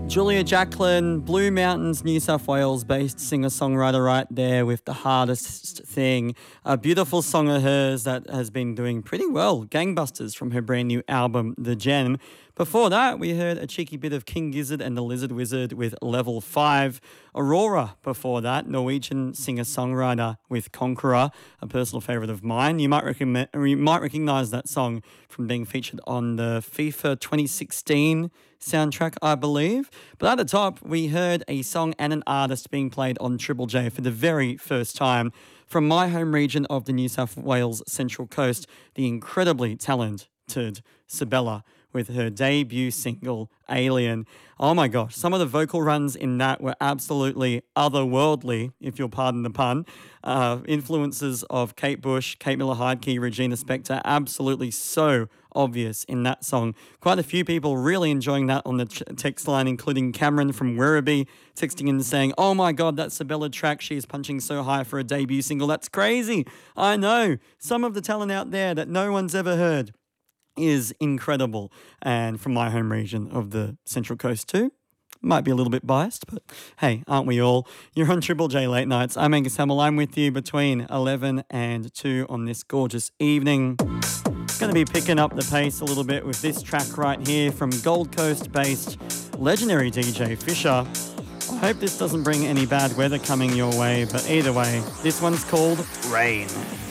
Julia Jacklin, Blue Mountains, New South Wales-based singer-songwriter right there with The Hardest Thing. A beautiful song of hers that has been doing pretty well. Gangbusters from her brand new album, The Gem. Before that, we heard a cheeky bit of King Gizzard and the Lizard Wizard with Level 5. Aurora before that, Norwegian singer-songwriter with Conqueror, a personal favourite of mine. You might recognise that song from being featured on the FIFA 2016 soundtrack, I believe. But at the top, we heard a song and an artist being played on Triple J for the very first time from my home region of the New South Wales Central Coast, the incredibly talented Sibella with her debut single, Alien. Oh my gosh, some of the vocal runs in that were absolutely otherworldly, if you'll pardon the pun. Influences of Kate Bush, Kate Miller-Heidke, Regina Spektor, absolutely so obvious in that song. Quite a few people really enjoying that on the text line, including Cameron from Werribee, texting in saying, oh my God, that Sibella track, she is punching so high for a debut single. That's crazy. I know. Some of the talent out there that no one's ever heard is incredible. And from my home region of the Central Coast too. Might be a little bit biased, but hey, aren't we all? You're on Triple J Late Nights. I'm Angus Hamill. I'm with you between 11 and 2 on this gorgeous evening. Going to be picking up the pace a little bit with this track right here from Gold Coast-based legendary DJ Fisher. I hope this doesn't bring any bad weather coming your way, but either way, this one's called Rain.